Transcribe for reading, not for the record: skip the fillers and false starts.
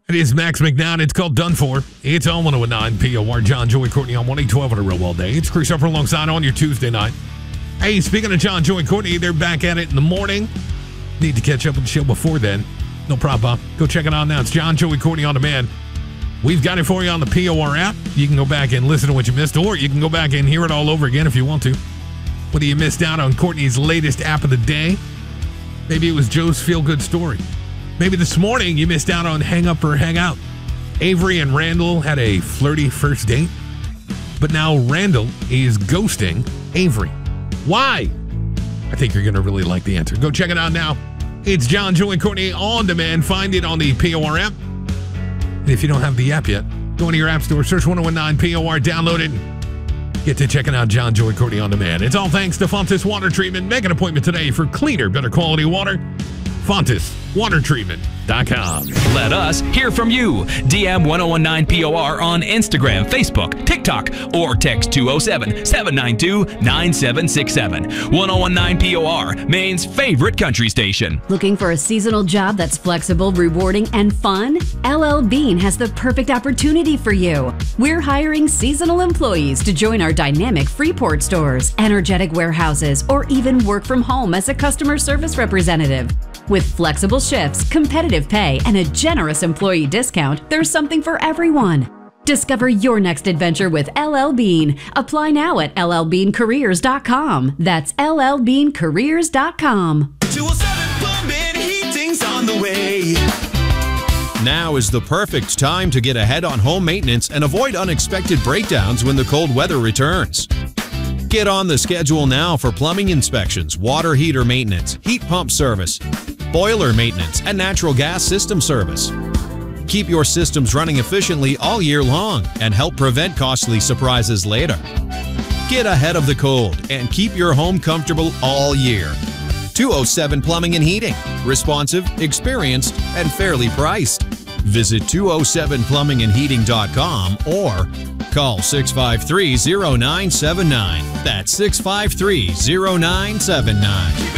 It is Max McNown. It's called Done For. It's on 101.9 POR. John, Joey, Courtney on 1-812 on a real well day. It's Chris Upper alongside on your Tuesday night. Hey, speaking of John, Joey, Courtney, they're back at it in the morning. Need to catch up with the show before then. No problem. Go check it out now. It's John, Joey, Courtney on demand. We've got it for you on the POR app. You can go back and listen to what you missed, or you can go back and hear it all over again if you want to. Whether you missed out on Courtney's latest app of the day, maybe it was Joe's feel-good story. Maybe this morning you missed out on Hang Up or Hang Out. Avery and Randall had a flirty first date, but now Randall is ghosting Avery. Why? I think you're going to really like the answer. Go check it out now. It's John, Joey, Courtney on demand. Find it on the POR app. And if you don't have the app yet, go into your app store, search 1019 POR, download it, and get to checking out John, Joey, Courtney on demand. It's all thanks to Fontis Water Treatment. Make an appointment today for cleaner, better quality water. FontisWaterTreatment.com. Let us hear from you. DM 1019 POR on Instagram, Facebook, TikTok, or text 207-792-9767. 1019 POR, Maine's favorite country station. Looking for a seasonal job that's flexible, rewarding, and fun? LL Bean has the perfect opportunity for you. We're hiring seasonal employees to join our dynamic Freeport stores, energetic warehouses, or even work from home as a customer service representative. With flexible shifts, competitive pay, and a generous employee discount, there's something for everyone. Discover your next adventure with LL Bean. Apply now at llbeancareers.com. That's llbeancareers.com. 207 Plumbing Heating's on the way. Now is the perfect time to get ahead on home maintenance and avoid unexpected breakdowns when the cold weather returns. Get on the schedule now for plumbing inspections, water heater maintenance, heat pump service, boiler maintenance, and natural gas system service. Keep your systems running efficiently all year long and help prevent costly surprises later. Get ahead of the cold and keep your home comfortable all year. 207 Plumbing and Heating. Responsive, experienced, and fairly priced. Visit 207plumbingandheating.com or call 653-0979. That's 653-0979.